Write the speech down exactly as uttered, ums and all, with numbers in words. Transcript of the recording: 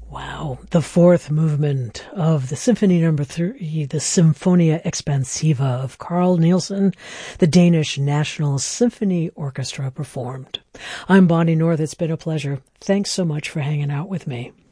Wow, the fourth movement of the Symphony Number Three, the Symphonia Expansiva of Carl Nielsen, the Danish National Symphony Orchestra performed. I'm Bonnie North. It's been a pleasure. Thanks so much for hanging out with me.